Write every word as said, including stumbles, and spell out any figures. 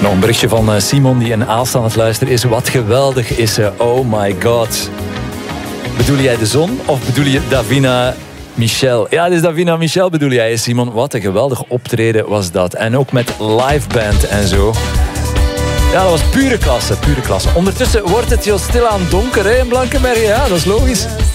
Nog een berichtje van Simon die in Aalst aan het luisteren is. Wat geweldig is ze. Oh my god. Bedoel jij de zon of bedoel je Davina Michel? Ja, dus Davina Michel bedoel jij, Simon. Wat een geweldig optreden was dat. En ook met liveband en zo. Ja, dat was pure klasse, pure klasse. Ondertussen wordt het heel stilaan donker hè, in Blankenbergen. Ja, dat is logisch.